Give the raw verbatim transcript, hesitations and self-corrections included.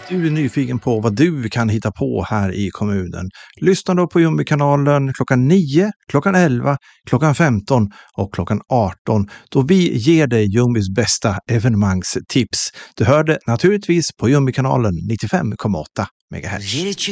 du är nyfiken på vad du kan hitta på här i kommunen, lyssna då på Jumbi-kanalen klockan nio, klockan elva, klockan femton och klockan arton då vi ger dig Jumbis bästa evenemangstips. Du hörde naturligtvis på Jumbi-kanalen nittiofem komma åtta megahertz.